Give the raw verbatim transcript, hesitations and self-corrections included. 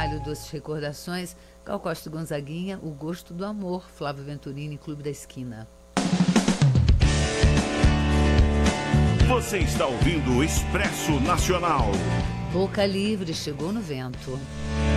trabalho Doces Recordações, Gal Costa e Gonzaguinha, O Gosto do Amor, Flávio Venturini, Clube da Esquina. Você está ouvindo o Expresso Nacional. Boca Livre, Chegou no Vento.